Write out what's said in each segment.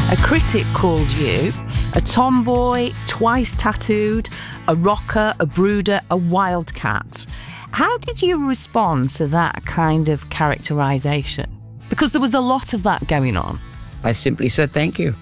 A critic called you a tomboy, twice tattooed, a rocker, a brooder, a wildcat. How did you respond to that kind of characterisation? Because there was a lot of that going on. I simply said thank you.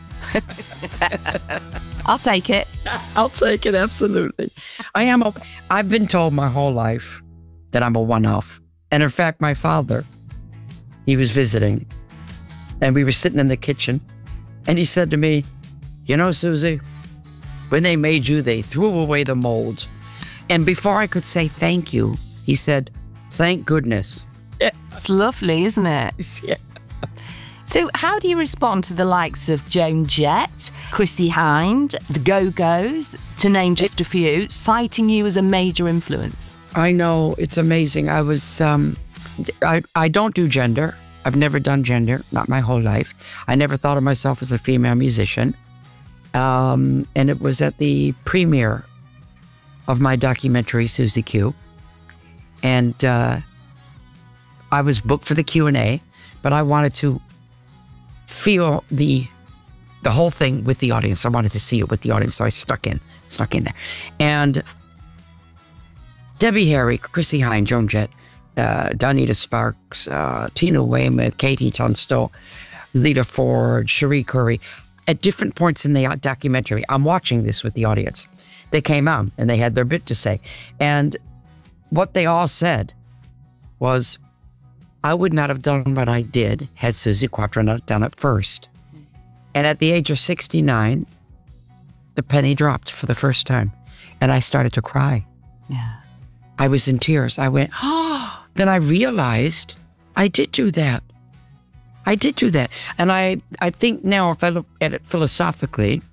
I'll take it. I'll take it, absolutely. I've been told my whole life that I'm a one-off. And in fact, my father, he was visiting, and we were sitting in the kitchen, and he said to me, you know, Susie, when they made you, they threw away the molds. And before I could say thank you, he said, thank goodness. It's lovely, isn't it? Yeah. So how do you respond to the likes of Joan Jett, Chrissie Hynde, the Go-Go's, to name just a few, citing you as a major influence? I know, it's amazing. I don't do gender. I've never done gender, not my whole life. I never thought of myself as a female musician. And it was at the premiere of my documentary, Susie Q. And I was booked for the Q&A, but I wanted to feel the whole thing with the audience. I wanted to see it with the audience, so I snuck in there. And Debbie Harry, Chrissie Hynde, Joan Jett, Donita Sparks, Tina Weymouth, Katie Tunstall, Lita Ford, Cherie Curry. At different points in the documentary, I'm watching this with the audience. They came out and they had their bit to say. And what they all said was, I would not have done what I did had Suzi Quatro not done it first. And at the age of 69, the penny dropped for the first time. And I started to cry. Yeah. I was in tears. I went, oh. Then I realized I did do that. I did do that. And I think now, if I look at it philosophically,